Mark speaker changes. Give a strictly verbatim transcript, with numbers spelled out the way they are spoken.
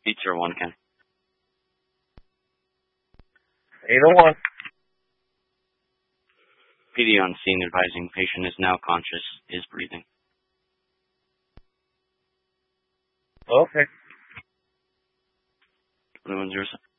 Speaker 1: eight zero one, Ken.
Speaker 2: eight oh one.
Speaker 1: P D on scene advising patient is now conscious, is breathing.
Speaker 2: Okay.
Speaker 1: twenty-one zero seven.